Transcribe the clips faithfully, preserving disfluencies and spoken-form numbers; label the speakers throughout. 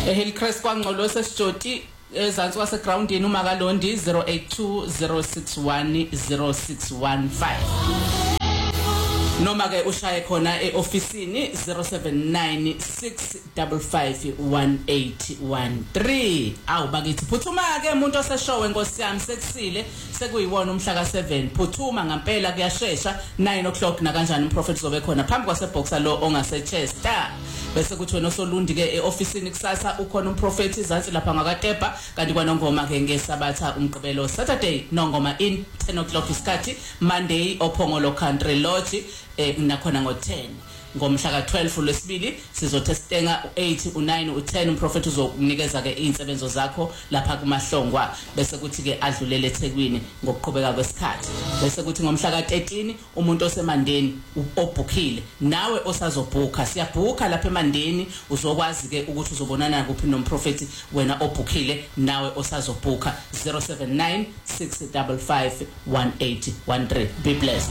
Speaker 1: Hillcrest kwaNgqolo sesijoti ezantsi kwase groundini uMakalondi zero eight two zero six one zero six one five. Noma ke ushaye khona eofisini zero seven nine six five five one eight one three. Awu bakithi phuthuma ke umuntu oseshowe Nkosi yami sekusile sekuyiwona umhla ka seven. Phuthuma ngempela kuyashesha nine o'clock na kanjani umprofeti zobe khona phambi kwase boxer lo ongase Chester. Bese kuthi wena osolundi ke eofisini kusasa ukhona umprofeti izansi lapha ngakaTepa kanti kwaNongoma ke ngesabatha umgqibelo Saturday Nongoma in ten o'clock isikhathi Monday oPhongolo Country Lodge eh nakhona ngo ten ngomhla ka twelve lwesibili sizotestenga u eight u nine u ten umprofeti uzokunikeza ke insebenzo zakho lapha kumahlongwa bese kuthi ke adlulele eThekwini ngokuqhubeka kwesikhathi bese kuthi ngomhla ka thirteen umuntu osemandeni obhukhile nawe osazobhuka siyabhuka lapha eMandeni uzokwazi ke ukuthi uzobonana kuphi nomprofeti wena obhukhile nawe osazobhuka zero seven nine six five five one eight one three. Be blessed.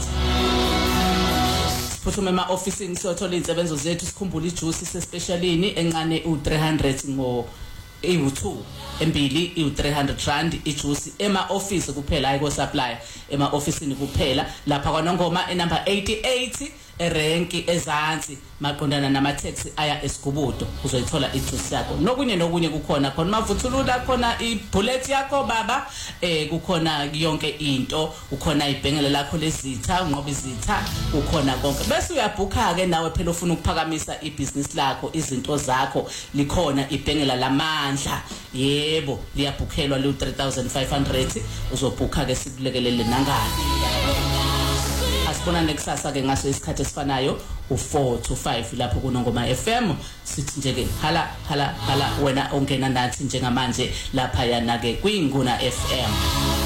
Speaker 1: Phuthuma ema officeini siyothola insebenzo zethu sikhumbula ijuice sespecialini encane u three hundred ngo u two embili u three hundred rand ijuice ema office kuphela ayiko supplier ema officeini kuphela lapha kwaNongoma enumber eighty-eight erenki ezansi maqondana nama taxi aya eSigubudo uzoyithola ijuice yakho nokunye nokunye kukhona khona mavuthulula khona ibullet yakho baba eh kukhona yonke into ukhona ibhengele lakho lezitha unqoba izitha ukhona konke bese uyabhuka ke nawe phela ufuna ukuphakamisa ibusiness lakho izinto zakho likhona ibhengela lamandla yebo liyabhukelwa lu three thousand five hundred uzobhuka ke sikulekelele nangani asibona nekusasa ke ngaso isikhathi esifanayo u four to five lapho kuNongoma F M sithi nje ke hala hala hala wena ongena nathi njengamanje lapha yana ke kwinguna F M.